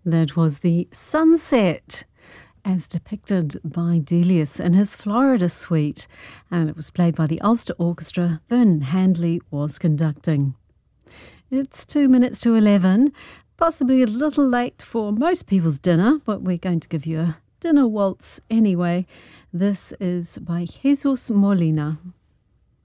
That was the sunset as depicted by Delius in his Florida suite, and it was played by the Ulster Orchestra. Vernon Handley was conducting. It's 2 minutes to 11, possibly a little late for most people's dinner, but we're going to give you a dinner waltz anyway. This is by Jesus Molina.